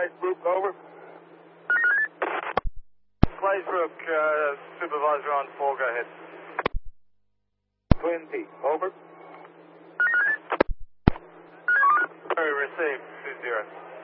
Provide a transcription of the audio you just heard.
Glazebrook, over. Glazebrook, supervisor on 4, go ahead. Twin Peak, over. Received, 2-0.